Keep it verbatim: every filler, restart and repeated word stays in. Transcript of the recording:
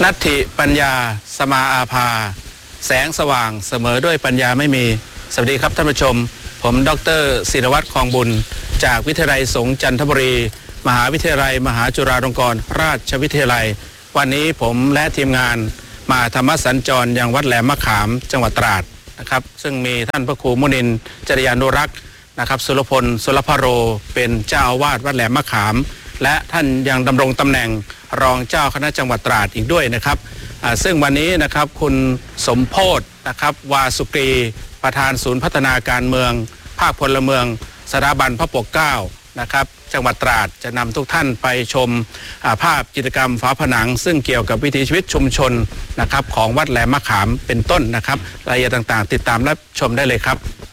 นัตถิปัญญาสมาอาภาแสงสว่างเสมอด้วยปัญญาไม่มีสวัสดีครับท่านผู้ชมผมดร.ศิรวัตรคลองบุญจากวิทยาลัยสงฆ์จันทบุรีมหาวิทยาลัยมหาจุฬาลงกรณราชวิทยาลัยวันนี้ผมและทีมงานมาธรรมสัญจรยังวัดแหลมมะขามจังหวัดตราดนะครับซึ่งมีท่านพระครูมุนินทร์จริยานุรักษ์นะครับสุรพลสุรพโรเป็นเจ้าอาวาสวัดแหลมมะขามและท่านยังดำรงตำแหน่งรองเจ้าคณะจังหวัดตราดอีกด้วยนะครับซึ่งวันนี้นะครับคุณสมโพธิ์นะครับวาสุกรีประธานศูนย์พัฒนาการเมืองภาคพลเมืองสถาบันพระปกเกล้านะครับจังหวัดตราดจะนำทุกท่านไปชมภาพจิตรกรรมฝาผนังซึ่งเกี่ยวกับวิถีชีวิตชุมชนนะครับของวัดแหลมมะขามเป็นต้นนะครับรายละเอียดต่างๆติดตามรับชมได้เลยครับ